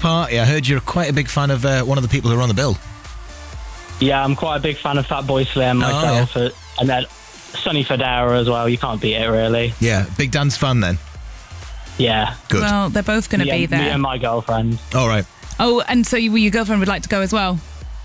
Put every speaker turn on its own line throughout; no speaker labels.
party. I heard you're quite a big fan of one of the people who are on the bill.
Yeah, I'm quite a big fan of Fatboy Slim myself, and then Sonny Fodera as well. You can't beat it, really.
Yeah, big dance fan then.
Yeah.
Good.
Well, they're both going to be there.
Me and my girlfriend.
All right.
Oh, and so your girlfriend would like to go as well?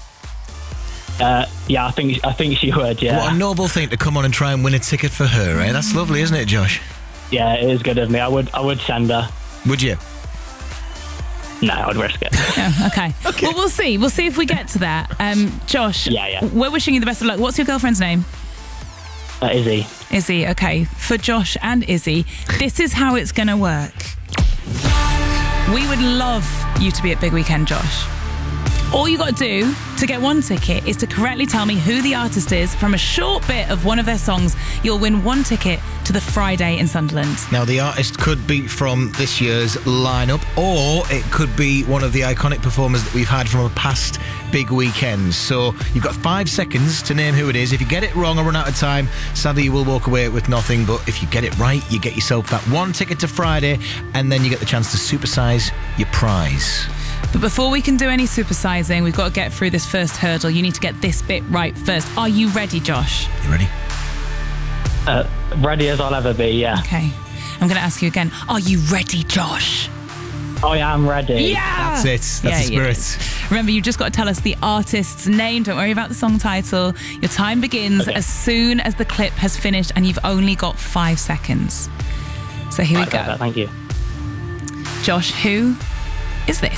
Yeah, I think she would, yeah.
What a noble thing to come on and try and win a ticket for her, eh? That's lovely, isn't it, Josh?
Yeah, it is good of me. I would send her.
Would you?
No, I'd risk it.
Oh, okay. Well, we'll see. We'll see if we get to that. Josh, we're wishing you the best of luck. What's your girlfriend's name?
Izzy.
Izzy, okay. For Josh and Izzy, this is how it's going to work. We would love you to be at Big Weekend, Josh. All you got to do to get one ticket is to correctly tell me who the artist is from a short bit of one of their songs. You'll win one ticket to the Friday in Sunderland.
Now, the artist could be from this year's lineup, or it could be one of the iconic performers that we've had from a past Big Weekends. So you've got 5 seconds to name who it is. If you get it wrong or run out of time, sadly you will walk away with nothing. But if you get it right, you get yourself that one ticket to Friday, and then you get the chance to supersize your prize.
But before we can do any supersizing, we've got to get through this first hurdle. You need to get this bit right first. Are you ready, Josh?
You ready?
Ready as I'll ever be, yeah.
Okay. I'm going to ask you again. Are you ready, Josh?
I am ready.
Yeah!
That's it. That's the spirit.
Remember, you've just got to tell us the artist's name. Don't worry about the song title. Your time begins as soon as the clip has finished, and you've only got 5 seconds. So here we go.
Thank you.
Josh, who is this?